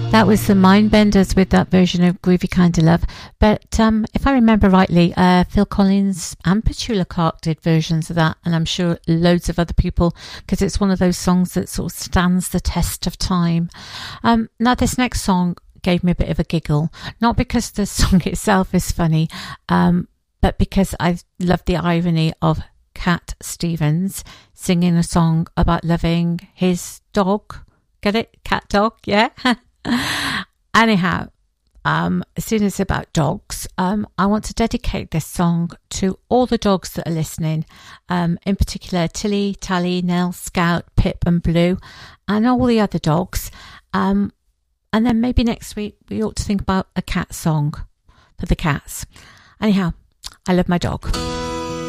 That was the Mindbenders with that version of Groovy Kinda Love. But if I remember rightly, Phil Collins and Petula Clark did versions of that, and I'm sure loads of other people, because it's one of those songs that sort of stands the test of time. Now, this next song gave me a bit of a giggle, not because the song itself is funny, but because I love the irony of Cat Stevens singing a song about loving his dog. Get it? Cat dog, yeah? Anyhow, as soon as it's about dogs, I want to dedicate this song to all the dogs that are listening, in particular Tilly, Tally, Nell, Scout, Pip and Blue, and all the other dogs. And then maybe next week we ought to think about a cat song for the cats. Anyhow, I love my dog.